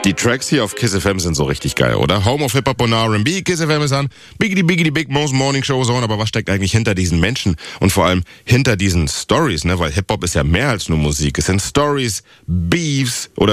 Die Tracks hier auf Kiss FM sind so richtig geil, oder? Home of Hip-Hop und R&B, Kiss FM ist an, Biggity Biggity Big Most Morning Show Zone, aber was steckt eigentlich hinter diesen Menschen und vor allem hinter diesen Stories, ne? Weil Hip-Hop ist ja mehr als nur Musik, es sind Stories, Beefs oder